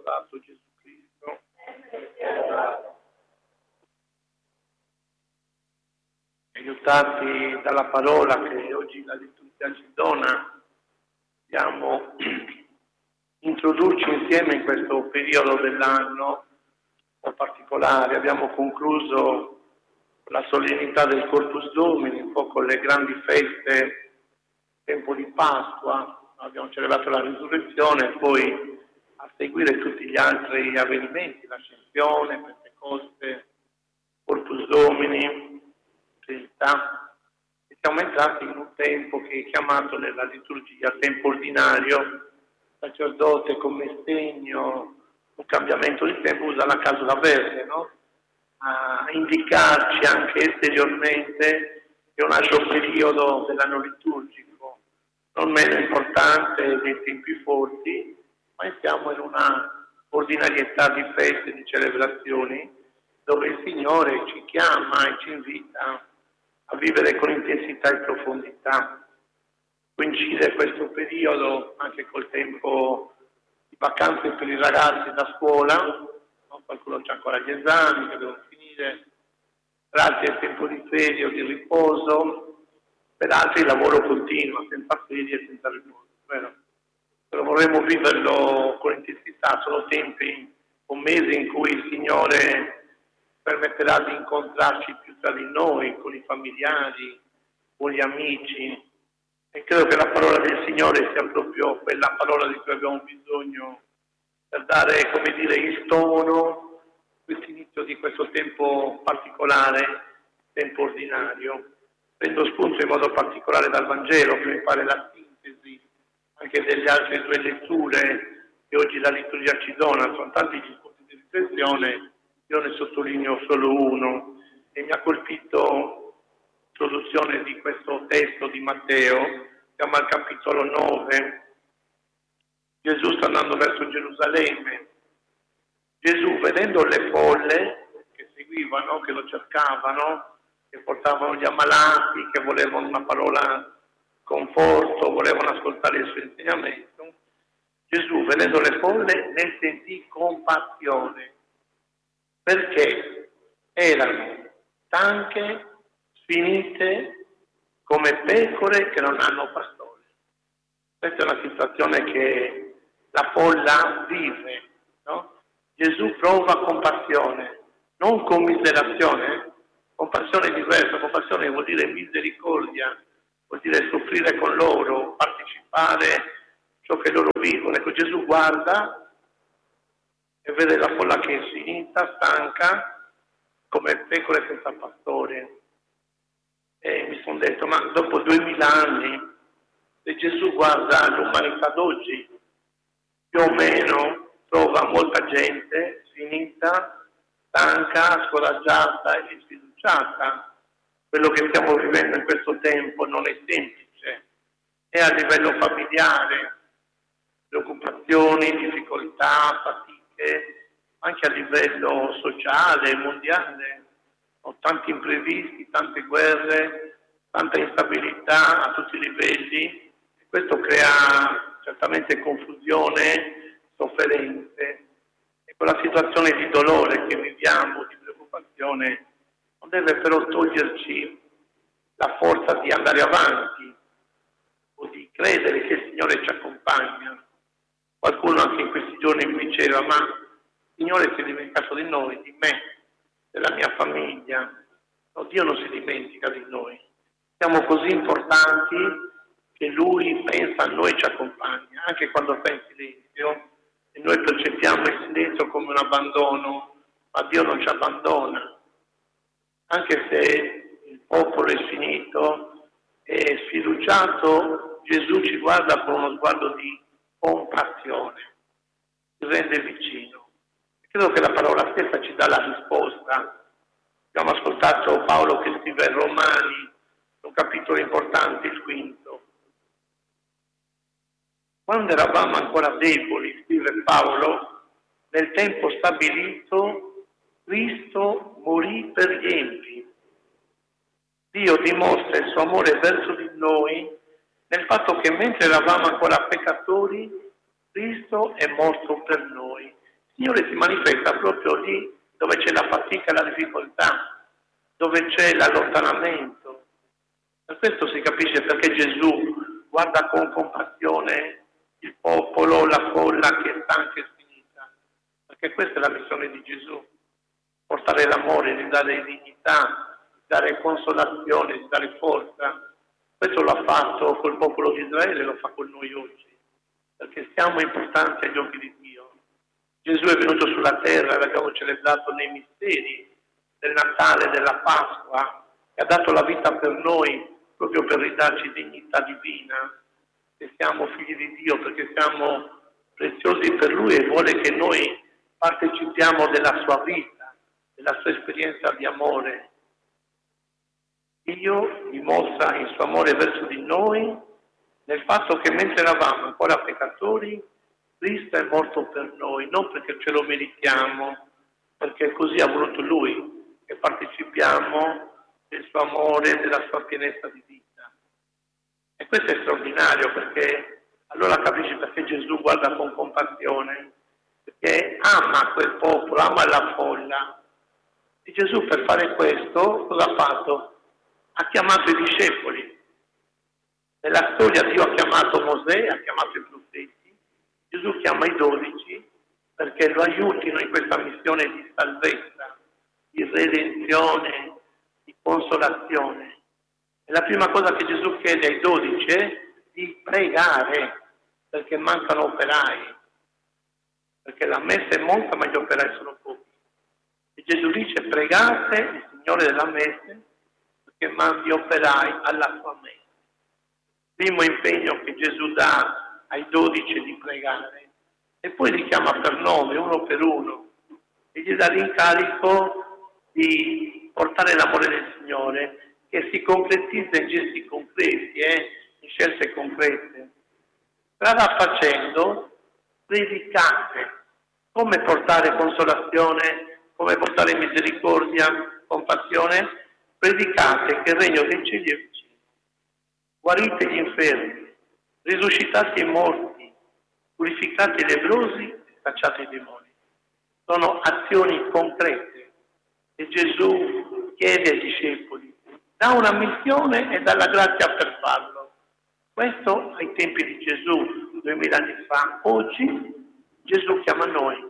lodato Gesù Cristo. Aiutati dalla parola che oggi la liturgia ci dona, dobbiamo introdurci insieme in questo periodo dell'anno un po' particolare. Abbiamo concluso la solennità del Corpus Domini, un po' con le grandi feste, tempo di Pasqua, abbiamo celebrato la risurrezione, poi a seguire tutti gli altri avvenimenti, l'Ascensione, Pentecoste, Corpus Domini, Trinità. E siamo entrati in un tempo che è chiamato nella liturgia tempo ordinario. Il sacerdote come segno, un cambiamento di tempo, usa la cassola verde, no? A indicarci anche esteriormente che un altro periodo dell'anno liturgico, non meno importante dei tempi forti, ma siamo in una ordinarietà di feste, di celebrazioni, dove il Signore ci chiama e ci invita a vivere con intensità e profondità. Coincide questo periodo anche col tempo di vacanze per i ragazzi da scuola, no? Qualcuno c'ha ancora gli esami che devono finire, per altri è tempo di ferie o di riposo, per altri il lavoro continua, senza ferie e senza riposo, vero? Però vorremmo viverlo con intensità, sono tempi o mesi in cui il Signore permetterà di incontrarci più tra di noi, con i familiari, con gli amici, e credo che la parola del Signore sia proprio quella parola di cui abbiamo bisogno per dare, come dire, il tono, questo inizio di questo tempo particolare, tempo ordinario. Prendo spunto in modo particolare dal Vangelo, che mi pare la sintesi anche delle altre due letture che oggi la liturgia ci dona. Sono tanti gli spunti di riflessione, io ne sottolineo solo uno, e mi ha colpito l'introduzione di questo testo di Matteo. Siamo al capitolo 9. Gesù sta andando verso Gerusalemme. Gesù, vedendo le folle che seguivano, che lo cercavano, che portavano gli ammalati, che volevano una parola conforto, volevano ascoltare il suo insegnamento, Gesù, vedendo le folle, ne sentì compassione, perché erano stanche, sfinite, come pecore che non hanno pastore. Questa è una situazione che la folla vive, no? Gesù prova compassione, non commiserazione. Compassione è diversa, compassione vuol dire misericordia, vuol dire soffrire con loro, partecipare a ciò che loro vivono. Ecco, Gesù guarda e vede la folla che è finita, stanca, come pecore senza pastore. E mi sono detto, ma dopo 2000 anni, se Gesù guarda l'umanità d'oggi, più o meno trova molta gente finita, stanca, scoraggiata e sfiduciata. Quello che stiamo vivendo in questo tempo non è semplice, è a livello familiare, preoccupazioni, difficoltà, fatiche, anche a livello sociale, mondiale. Ho tanti imprevisti, tante guerre, tanta instabilità a tutti i livelli. Questo crea certamente confusione, sofferenze, e quella situazione di dolore che viviamo, di preoccupazione, non deve però toglierci la forza di andare avanti o di credere che il Signore ci accompagna. Qualcuno anche in questi giorni mi diceva, ma il Signore si è dimenticato di noi, di me, della mia famiglia. No, Dio non si dimentica di noi. Siamo così importanti che Lui pensa a noi e ci accompagna, anche quando sta in silenzio, e noi percepiamo il silenzio come un abbandono, ma Dio non ci abbandona. Anche se il popolo è finito, è sfiduciato, Gesù ci guarda con uno sguardo di compassione, ci rende vicino. Credo che la parola stessa ci dà la risposta. Abbiamo ascoltato Paolo che scrive ai Romani, un capitolo importante, il 5. Quando eravamo ancora deboli, scrive Paolo, nel tempo stabilito, Cristo morì per gli empi. Dio dimostra il suo amore verso di noi nel fatto che mentre eravamo ancora peccatori, Cristo è morto per noi. Signore si manifesta proprio lì dove c'è la fatica e la difficoltà, dove c'è l'allontanamento. Per questo si capisce perché Gesù guarda con compassione il popolo, la folla che è stanca e finita, perché questa è la missione di Gesù, portare l'amore, di dare dignità, di dare consolazione, di dare forza. Questo l'ha fatto col popolo di Israele, lo fa con noi oggi, perché siamo importanti agli occhi di Dio. Gesù è venuto sulla terra, l'abbiamo celebrato nei misteri del Natale, della Pasqua, e ha dato la vita per noi proprio per ridarci dignità divina, che siamo figli di Dio, perché siamo preziosi per Lui e vuole che noi partecipiamo della sua vita, della sua esperienza di amore. Dio dimostra il suo amore verso di noi nel fatto che mentre eravamo ancora peccatori, Cristo è morto per noi, non perché ce lo meritiamo, perché così ha voluto Lui, che partecipiamo del suo amore e della sua pienezza di vita. E questo è straordinario, perché allora capisci perché Gesù guarda con compassione, perché ama quel popolo, ama la folla. E Gesù per fare questo cosa ha fatto? Ha chiamato i discepoli. Nella storia Dio ha chiamato Mosè, ha chiamato i profeti. Gesù chiama i 12 perché lo aiutino in questa missione di salvezza, di redenzione, di consolazione. E la prima cosa che Gesù chiede ai 12 è di pregare, perché mancano operai, perché la messa è molta ma gli operai sono pochi. E Gesù dice: pregate il Signore della messe perché mandi operai alla sua messe. Primo impegno che Gesù dà ai 12 di pregare, e poi li chiama per nome, uno per uno, e gli dà l'incarico di portare l'amore del Signore, che si concretizza in gesti concreti, in scelte concrete. Strada facendo, predicate come portare consolazione, come portare misericordia, compassione. Predicate che il regno dei cieli è vicino. Guarite gli infermi, risuscitate i morti, purificate i lebbrosi e cacciate i demoni. Sono azioni concrete che Gesù chiede ai discepoli, dà una missione e dà la grazia per farlo. Questo ai tempi di Gesù, 2000 anni fa. Oggi Gesù chiama noi.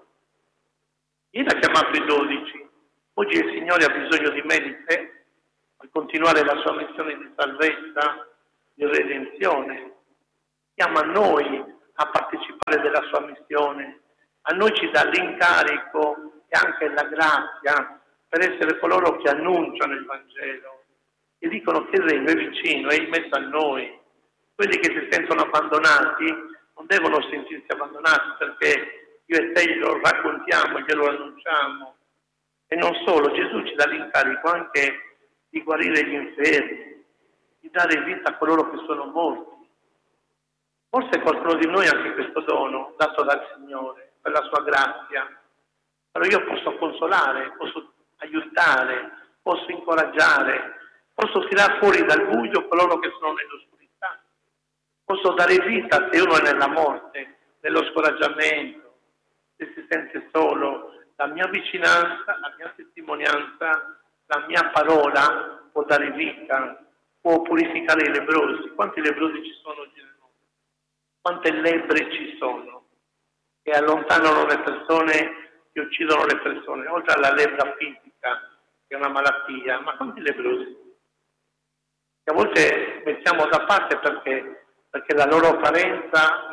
Ieri ha chiamato i 12. Oggi il Signore ha bisogno di me, di te, per continuare la sua missione di salvezza, di redenzione. Chiama noi a partecipare della sua missione. A noi ci dà l'incarico e anche la grazia per essere coloro che annunciano il Vangelo, che dicono che il regno è vicino, è in mezzo a noi. Quelli che si sentono abbandonati non devono sentirsi abbandonati, perché io e te glielo raccontiamo, glielo annunciamo. E non solo, Gesù ci dà l'incarico anche di guarire gli infermi, di dare vita a coloro che sono morti. Forse qualcuno di noi ha anche questo dono dato dal Signore, per la sua grazia. Però io posso consolare, posso aiutare, posso incoraggiare, posso tirar fuori dal buio coloro che sono nell'oscurità. Posso dare vita se uno è nella morte, nello scoraggiamento, se si sente solo. La mia vicinanza, la mia testimonianza, la mia parola può dare vita, può purificare i lebbrosi. Quanti lebbrosi ci sono oggi nel mondo? Quante lebbre ci sono che allontanano le persone, che uccidono le persone, oltre alla lebbra fisica, che è una malattia, ma quanti lebbrosi? Che a volte mettiamo da parte perché la loro apparenza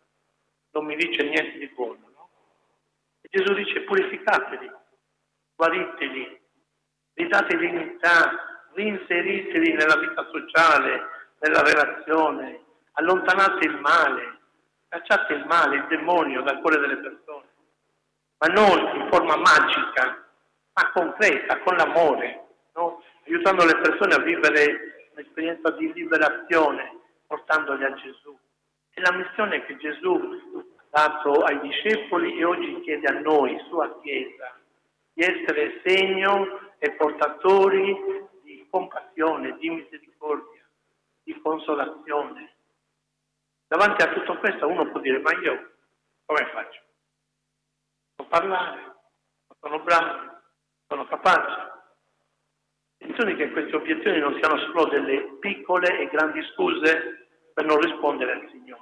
non mi dice niente di buono, no? E Gesù dice: purificateli, guariteli, ridate dignità, reinseriteli nella vita sociale, nella relazione, allontanate il male, cacciate il male, il demonio dal cuore delle persone, ma non in forma magica, ma concreta, con l'amore, no? Aiutando le persone a vivere un'esperienza di liberazione, portandoli a Gesù. È la missione che Gesù ha dato ai discepoli e oggi chiede a noi, sua Chiesa, di essere segno e portatori di compassione, di misericordia, di consolazione. Davanti a tutto questo uno può dire: ma io come faccio? parlare, non sono bravi, sono capaci. Attenzione che queste obiezioni non siano solo delle piccole e grandi scuse per non rispondere al Signore.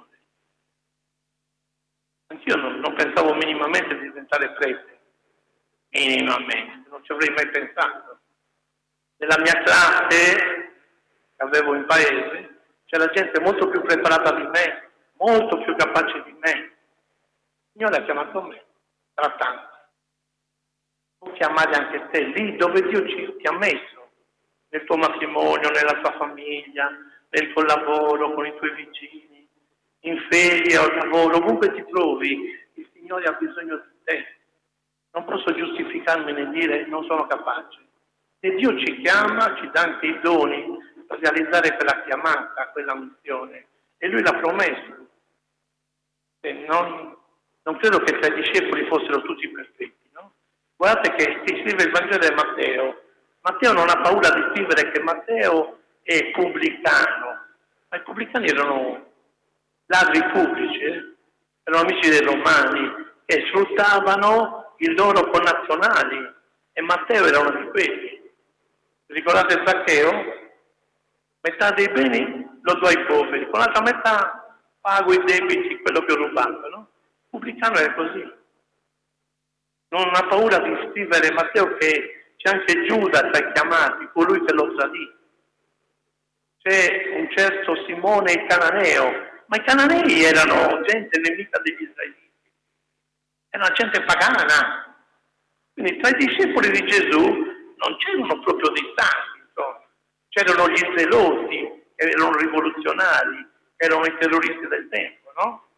Anch'io non pensavo minimamente di diventare prete, minimamente, non ci avrei mai pensato. Nella mia classe che avevo in paese c'era gente molto più preparata di me, molto più capace di me. Il Signore ha chiamato me, tra tanti. Può chiamare anche te, lì dove Dio ti ha messo, nel tuo matrimonio, nella tua famiglia, nel tuo lavoro, con i tuoi vicini, in ferie o al lavoro, ovunque ti trovi, il Signore ha bisogno di te. Non posso giustificarmi nel dire non sono capace. E Dio ci chiama, ci dà anche i doni per realizzare quella chiamata, quella missione. E Lui l'ha promesso. E non credo che tra i discepoli fossero tutti perfetti, no? Guardate che si scrive il Vangelo di Matteo. Matteo non ha paura di scrivere che Matteo è pubblicano. Ma i pubblicani erano ladri pubblici, erano amici dei romani che sfruttavano i loro connazionali. E Matteo era uno di quelli. Ricordate Zaccheo? Metà dei beni lo do ai poveri, con l'altra metà pago i debiti, quello che ho rubato, no? Il pubblicano è così. Non ha paura di scrivere Matteo che c'è anche Giuda tra i chiamati, colui che lo tradì. C'è un certo Simone il Cananeo, ma i Cananei erano gente nemica degli israeliti, era gente pagana. Quindi tra i discepoli di Gesù non c'erano proprio dei santi, insomma. C'erano gli zelosi, erano rivoluzionari, erano i terroristi del tempo, no?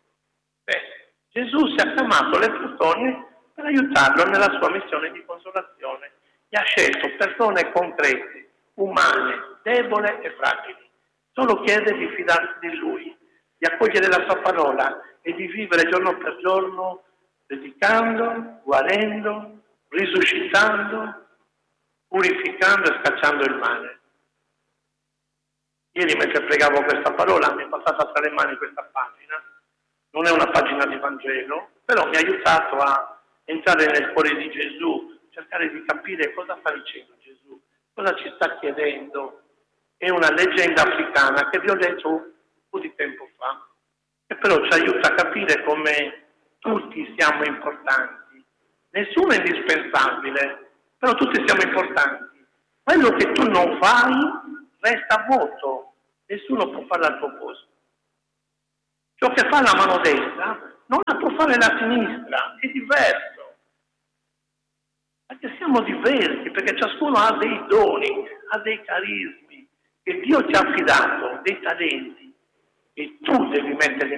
Gesù si è chiamato le persone per aiutarlo nella sua missione di consolazione. Gli ha scelto persone concrete, umane, deboli e fragili. Solo chiede di fidarsi di Lui, di accogliere la sua parola e di vivere giorno per giorno predicando, guarendo, risuscitando, purificando e scacciando il male. Ieri mentre pregavo questa parola mi è passata tra le mani questa pagina. Non è una pagina di Vangelo, però mi ha aiutato a entrare nel cuore di Gesù, cercare di capire cosa sta dicendo Gesù, cosa ci sta chiedendo. È una leggenda africana che vi ho letto un po' di tempo fa, e però ci aiuta a capire come tutti siamo importanti. Nessuno è indispensabile, però tutti siamo importanti. Quello che tu non fai resta vuoto, nessuno può farlo al tuo posto. Ciò che fa la mano destra non la può fare la sinistra, è diverso. Perché siamo diversi, perché ciascuno ha dei doni, ha dei carismi che Dio ti ha affidato, dei talenti, e tu devi metterli